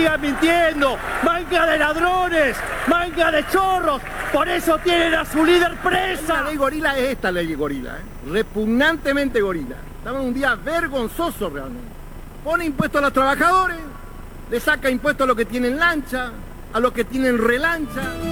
sigan mintiendo. Manga de ladrones, manga de chorros. Por eso tienen a su líder presa. La ley gorila es esta ley gorila, repugnantemente gorila. Estamos en un día vergonzoso realmente. Pone impuestos a los trabajadores, le saca impuestos a los que tienen lancha, a los que tienen relancha.